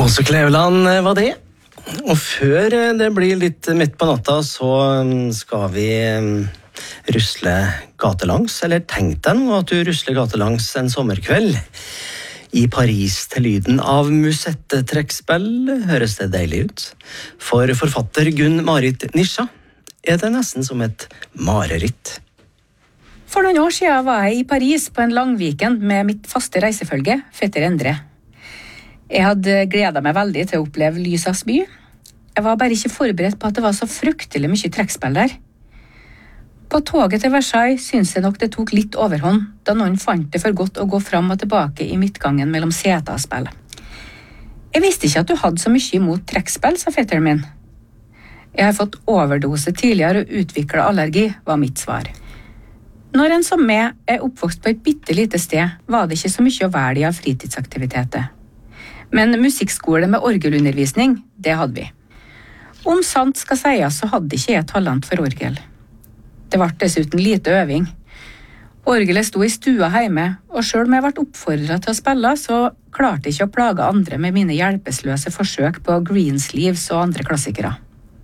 Åse Kleveland var det. Og før det blir litt midt på natta, så skal vi rusle gatelangs. Eller tenk deg nå at du rusler gatelangs en sommerkveld. I Paris til lyden av musettetrekkspill høres det deilig ut. For forfatter Gunn-Marit Nisja er det nesten som et mareritt. For noen år siden var jeg i Paris på en lang weekend med mitt faste reisefølge, Fetter Endre. Jeg hadde gledet meg veldig til å oppleve lysas by. Jeg var bare ikke forberedt på at det var så fryktelig mye trekkspill der. På toget til Versailles synes jeg nok det tok litt overhånd, da noen fant det for godt å gå fram og tilbake i midtgangen mellom seta og spill. Jeg visste ikke at du hadde så mye imot trekkspill, sa fetteren min. Jeg har fått overdose tidligere og utviklet allergi, var mitt svar. Når en som meg er oppvokst på et bittelite sted, var det ikke så mye å velge av fritidsaktiviteter. Men musikkskole med orgelundervisning, det hadde vi. Om sant skal sies, så hadde ikke jeg talent for orgel. Det ble dessuten lite øving. Orgelet sto i stua hjemme, og selv om jeg ble oppfordret til å spille, så klarte jeg ikke å plage andre med mine hjelpeløse forsøk på Greensleeves og andre klassikere.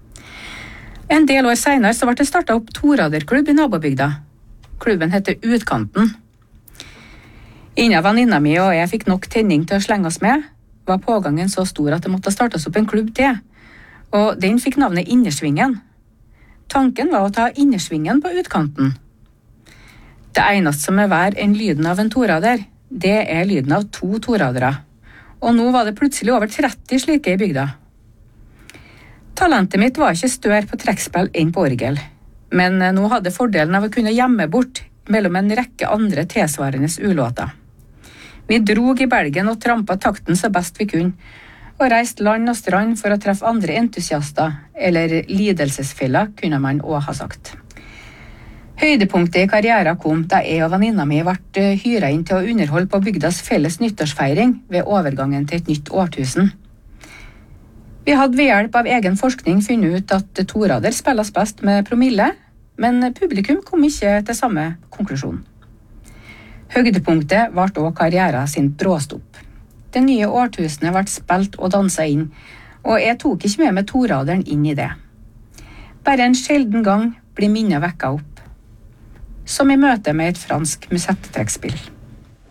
En del år senere så ble det startet opp toraderklubb i nabobygda. Klubben heter Utkanten. Innen venninna mi og jeg fikk nok tenning til å slenge oss med, var pågangen så stor at det måtte startes opp en klubb til, og den fikk navnet Innersvingen. Tanken var å ta innersvingen på Utkanten. Det eneste som er vær enn lyden av en torader, det er lyden av 2 toradere, og nå var det plutselig over 30 slike i bygda. Talentet mitt var ikke større på trekkspill enn på orgel, men nå hadde fordelen av å kunne gjemme bort mellom en rekke andre tilsvarende ulåter. Vi drog i belgen og trampet takten så best vi kunne, og reiste land og strand for å treffe andre entusiaster, eller lidelsesfeller, kunne man også ha sagt. Høydepunktet i karrieren kom da jeg og venninna mi ble hyret inn til å underholde på bygdas felles nyttårsfeiring ved overgangen til et nytt årtusen. Vi hadde ved hjelp av egen forskning funnet ut at torader spilles best med promille, men publikum kom ikke til samme konklusjon. Høydepunktet ble også karrieren sin bråstopp. Det nye årtusenet ble spilt og danset inn, og jeg tok ikke med meg toraderen inn i det. Bare en sjelden gang blir minnet vekket opp, som i møte med et fransk musettetrekkspill.